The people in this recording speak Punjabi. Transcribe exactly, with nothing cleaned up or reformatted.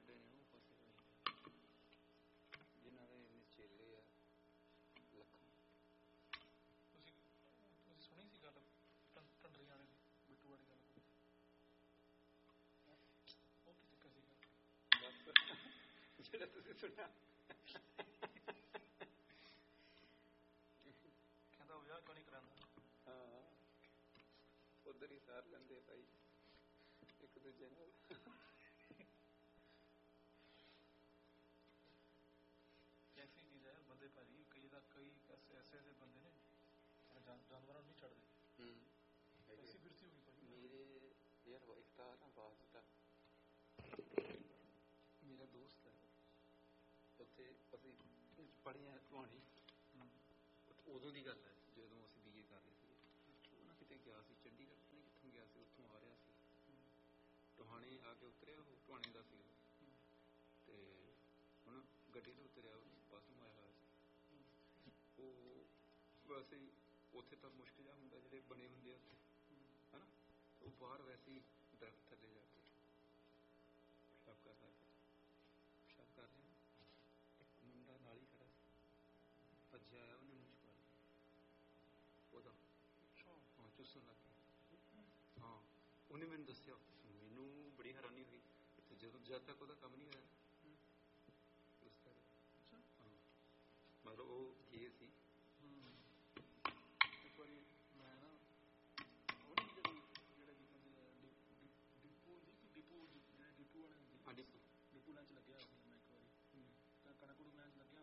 ਵੱਡੇ ਨੇ ਉਹ ਫਸੇ ਹੋਏ ਜਿਨ੍ਹਾਂ ਦੇ ਇੰਨੇ ਚੇਲੇ ਆ ਲੱਖਾਂ। ਤੁਸੀਂ ਤੁਸੀਂ ਸੁਣੀ ਸੀ ਗੱਲ ਢੰਡਰੀ ਵਾਲੇ ਦੀ, ਬਿੱਟੂ ਵਾਲੀ ਗੱਲ? ਉਹ ਕੀ ਚੱਕਰ ਸੀਗਾ? ਜਿਹੜਾ ਤੁਸੀਂ ਸੁਣਿਆ ਕਹਿੰਦਾ ਵਿਆਹ ਕਿਉਂ ਨਹੀਂ ਕਰਾਉਂਦਾ? ਹਾਂ, ਉਧਰ ਹੀ ਸਾਰ ਲੈਂਦੇ ਭਾਈ ਇੱਕ ਦੂਜੇ ਨਾਲ। ਐਸੀ ਚੀਜ਼ ਹੈ ਬੰਦੇ ਭਾਜੀ, ਕਈ ਦਾ ਕਈ ਐਸੇ ਐਸੇ ਬੰਦੇ ਨੇ ਜਾਨਵਰਾਂ ਨੂੰ ਨਹੀਂ ਛੱਡਦੇ। ਐਸੀ ਫਿਰਸੀ ਹੋਈ ਭਾਜੀ ਮੇਰੇ ਯਾਰ ਇੱਕ ਤਾਂ ਨਾ ਵਾਸਤਾ ਮੇਰਾ ਦੋਸਤ ਹੈ, ਉੱਥੇ ਅਸੀਂ ਪੜ੍ਹੇ ਹਾਂ ਕਹਾਣੀ। ਉਦੋਂ ਦੀ ਗੱਲ ਹੈ ਜਦੋਂ ਅਸੀਂ ਬੀ ਏ ਕਰ ਰਹੇ ਸੀ। ਉਹ ਨਾ ਕਿਤੇ ਗਿਆ ਸੀ, ਚੰਡੀਗੜ੍ਹ ਪਤਾ ਨਹੀਂ ਕਿੱਥੋਂ ਗਿਆ ਸੀ, ਉੱਥੋਂ ਆ ਰਿਹਾ ਸੀ, ਟੋਹਾਣੇ ਆ ਕੇ ਉਤਰਿਆ। ਉਹ ਟੋਹਾਣੇ ਦਾ ਸੀ ਤੇ ਹੁਣ ਗੱਡੀ ਤੋਂ ਉਤਰਿਆ, ਉਹਨੂੰ ਬੱਸ ਨੂੰ ਆਇਆ ਹੋਇਆ ਸੀ। ਉਹ ਵੈਸੇ ਉੱਥੇ ਤਾਂ ਮੁਸ਼ਕਿਲ ਜਿਹਾ ਹੁੰਦਾ, ਜਿਹੜੇ ਬਣੇ ਹੁੰਦੇ ਆ ਉੱਥੇ ਹੈ ਨਾ, ਉਹ ਬਾਹਰ ਵੈਸੇ ਹੀ ਦਰਖਤ ਥੱਲੇ ਜਾ ਕੇ ਪਿਸ਼ਾਬ ਕਰ ਰਿਹਾ ਪਿਸ਼ਾਬ ਕਰ ਰਿਹਾ ਇੱਕ ਮੁੰਡਾ ਨਾਲ ਹੀ ਖੜਾ ਸੀ, ਭੱਜਿਆ ਆਇਆ, ਉਹਨੇ ਮੂੰਹ ਛੁਪਾ ਲਿਆ ਉਹਦਾ। ਹਾਂ, ਚੂਸਣ ਲੱਗ ਗਿਆ। ਹਾਂ, ਉਹਨੇ ਮੈਨੂੰ ਦੱਸਿਆ, ਮੈਨੂੰ ਬੜੀ ਹੈਰਾਨੀ ਹੋਈ ਤੇ ਜਦੋਂ ਜਦ ਤੱਕ ਉਹਦਾ ਕੰਮ ਨਹੀਂ ਹੋਇਆ ਉਸ ਤੱਕ। ਹਾਂ, ਮਤਲਬ ਉਹ ਗਏ ਸੀ। ਇੱਕ ਵਾਰੀ ਮੈਂ ਨਾ ਉਹ ਨਹੀਂ ਜਿਹੜੀ ਜਿਹੜਾ ਕੀ ਕਹਿੰਦੇ ਆ ਡਿਪੂ ਦੀ ਡਿਪੂ ਜਿਹੜੇ ਡਿਪੂ ਵਾਲੇ ਹੁੰਦੇ, ਹਾਂ ਡਿਪੂ ਡਿਪੂ ਲੈਣ 'ਚ ਲੱਗਿਆ ਹੋਇਆ ਸੀ ਮੈਂ ਇੱਕ ਵਾਰੀ। ਤਾਂ ਕਣਕ ਕੁਣਕ ਲੈਣ 'ਚ ਲੱਗਿਆ